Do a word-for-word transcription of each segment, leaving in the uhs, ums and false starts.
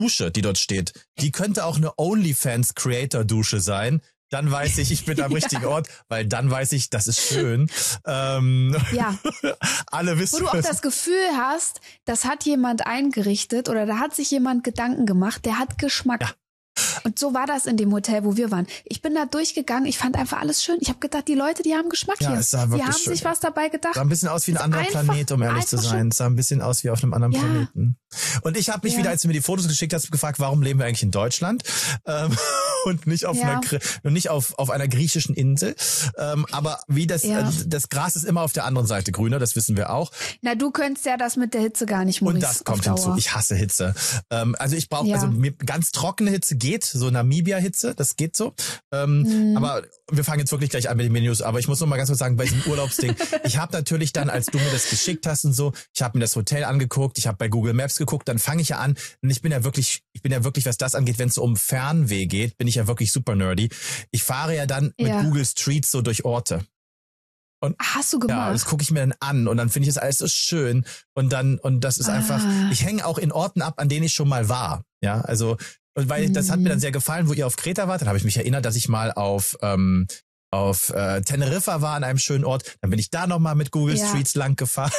Dusche, die dort steht, die könnte auch eine OnlyFans-Creator-Dusche sein. Dann weiß ich, ich bin am richtigen ja. Ort, weil dann weiß ich, das ist schön. Ähm, ja. Alle wissen. Wo du auch das Gefühl hast, das hat jemand eingerichtet oder da hat sich jemand Gedanken gemacht, der hat Geschmack. Ja. Und so war das in dem Hotel, wo wir waren. Ich bin da durchgegangen, ich fand einfach alles schön. Ich habe gedacht, die Leute, die haben Geschmack ja, hier. Es sah die wirklich haben schön. sich was dabei gedacht. Sah ein bisschen aus wie ein anderer einfach, Planet, um ehrlich zu sein. Schön. Es sah ein bisschen aus wie auf einem anderen ja. Planeten. Und ich habe mich ja. wieder, als du mir die Fotos geschickt hast, gefragt, warum leben wir eigentlich in Deutschland? Ähm, und nicht auf ja. einer und nicht auf auf einer griechischen Insel. Ähm, aber wie das ja. äh, das Gras ist immer auf der anderen Seite grüner, das wissen wir auch. Na, du könntest ja das mit der Hitze gar nicht, Maurice. Und das kommt hinzu. Ich hasse Hitze. Ähm, also ich brauche, ja. also mir, ganz trockene Hitze geht, so Namibia-Hitze, das geht so. Ähm, mhm. Aber wir fangen jetzt wirklich gleich an mit den Menüs. Aber ich muss noch mal ganz kurz sagen, bei diesem Urlaubsding, ich habe natürlich dann, als du mir das geschickt hast und so, ich habe mir das Hotel angeguckt, ich habe bei Google Maps geguckt, dann fange ich ja an, und ich bin ja wirklich, ich bin ja wirklich, was das angeht, wenn es um Fernweh geht, bin ich ja wirklich super nerdy. Ich fahre ja dann mit ja. Google Streets so durch Orte. Und hast du gemacht? Ja, das gucke ich mir dann an und dann finde ich das alles so schön und dann und das ist ah. einfach, ich hänge auch in Orten ab, an denen ich schon mal war. Ja, also und weil mhm. das hat mir dann sehr gefallen, wo ihr auf Kreta wart, dann habe ich mich erinnert, dass ich mal auf ähm, auf äh, Teneriffa war, an einem schönen Ort. Dann bin ich da nochmal mit Google ja. Streets lang gefahren.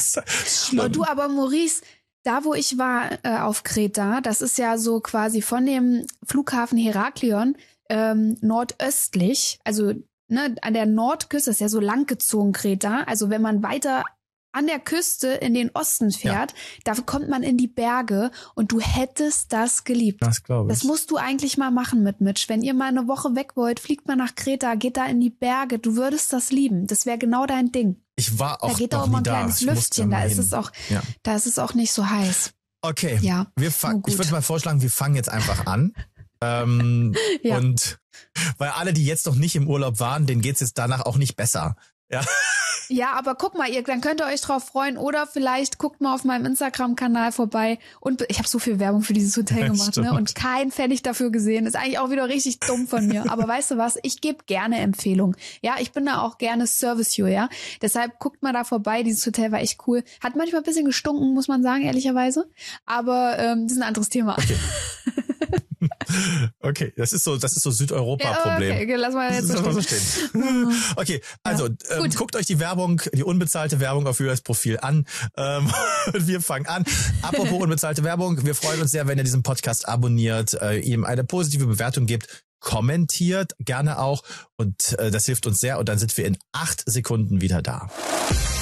Oh, du, aber Maurice, da wo ich war äh, auf Kreta, das ist ja so quasi von dem Flughafen Heraklion ähm, nordöstlich, also ne, an der Nordküste, ist ja so langgezogen Kreta, also wenn man weiter an der Küste in den Osten fährt, ja. da kommt man in die Berge und du hättest das geliebt. Das glaube ich. Das musst du eigentlich mal machen mit Mitch. Wenn ihr mal eine Woche weg wollt, fliegt mal nach Kreta, geht da in die Berge. Du würdest das lieben. Das wäre genau dein Ding. Ich war auch da geht noch auch mal ein nie kleines da. Lüftchen. Da ist es auch, ja. da ist es auch nicht so heiß. Okay. Ja. Wir fang, ich würde mal vorschlagen, wir fangen jetzt einfach an. ähm, ja. Und weil alle, die jetzt noch nicht im Urlaub waren, denen geht's jetzt danach auch nicht besser. Ja. Ja, aber guck mal, ihr, dann könnt ihr euch drauf freuen oder vielleicht guckt mal auf meinem Instagram-Kanal vorbei und ich habe so viel Werbung für dieses Hotel gemacht, ne? Und kein Pfennig dafür gesehen. Ist eigentlich auch wieder richtig dumm von mir. Aber weißt du was? Ich gebe gerne Empfehlungen. Ja, ich bin da auch gerne Service-View, ja. Deshalb guckt mal da vorbei. Dieses Hotel war echt cool. Hat manchmal ein bisschen gestunken, muss man sagen, ehrlicherweise. Aber ähm, das ist ein anderes Thema. Okay. Okay, das ist so, das ist so Südeuropa-Problem. Ja, okay, lass mal jetzt so stehen. so stehen. Okay, also ja, ähm, guckt euch die Werbung, die unbezahlte Werbung auf Julias Profil an. Ähm, wir fangen an. Apropos unbezahlte Werbung, wir freuen uns sehr, wenn ihr diesen Podcast abonniert, äh, ihm eine positive Bewertung gebt, kommentiert gerne auch und äh, das hilft uns sehr und dann sind wir in acht Sekunden wieder da.